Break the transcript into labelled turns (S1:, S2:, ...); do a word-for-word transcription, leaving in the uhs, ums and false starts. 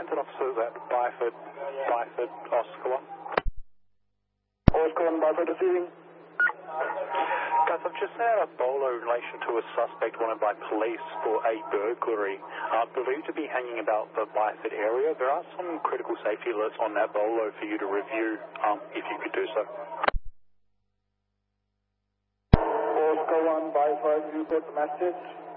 S1: wanted officers at Byford, Byford, Oscar one.
S2: Oscar one, Byford receiving.
S1: Guys, I've just sent out a bolo in relation to a suspect wanted by police for a burglary, uh, believed to be hanging about the Byford area. There are some critical safety alerts on that bolo for you to review, um, if you could do so.
S2: Oscar one, Byford, you got the message.